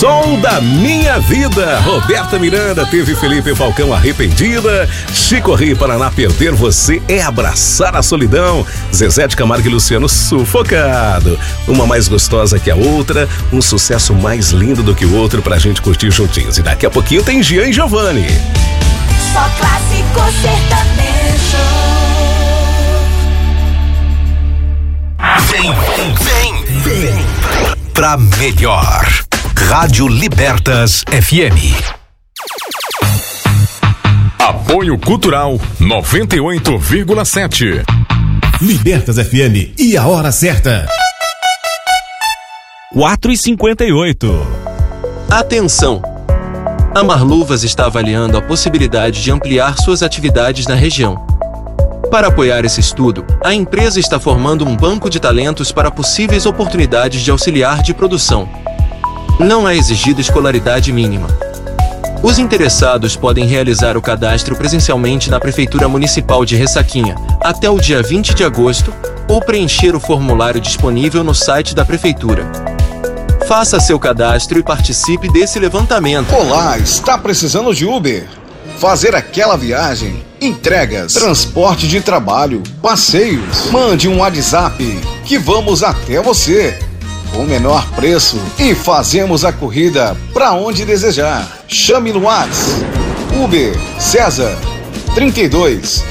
Sol da Minha Vida. Roberta Miranda teve Felipe Falcão Arrependida. Chico Rei Paraná, Perder Você é Abraçar a Solidão. Zezé de Camargo e Luciano, Sufocado. Uma mais gostosa que a outra, um sucesso mais lindo do que o outro pra gente curtir juntinhos. E daqui a pouquinho tem Gian e Giovanni. Só clássico sertanejo. Vem pra melhor. Rádio Libertas FM. Apoio Cultural 98,7. Libertas FM e a hora certa. 4h58. Atenção! A Marluvas está avaliando a possibilidade de ampliar suas atividades na região. Para apoiar esse estudo, a empresa está formando um banco de talentos para possíveis oportunidades de auxiliar de produção. Não é exigida escolaridade mínima. Os interessados podem realizar o cadastro presencialmente na Prefeitura Municipal de Ressaquinha até o dia 20 de agosto ou preencher o formulário disponível no site da Prefeitura. Faça seu cadastro e participe desse levantamento. Olá, está precisando de Uber? Fazer aquela viagem, entregas, transporte de trabalho, passeios. Mande um WhatsApp que vamos até você, com o menor preço, e fazemos a corrida para onde desejar. Chame no WhatsApp Uber César 32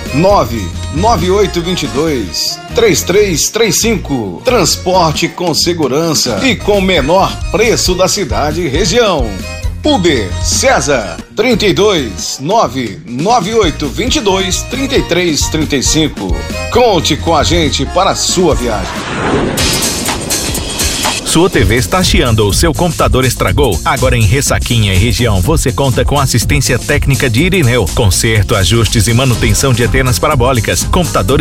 99822 3335. Transporte com segurança e com menor preço da cidade e região. Uber César 32 99822 3335. Conte com a gente para a sua viagem. Sua TV está chiando ou seu computador estragou? Agora em Ressaquinha e região você conta com assistência técnica de Irineu. Conserto, ajustes e manutenção de antenas parabólicas, computadores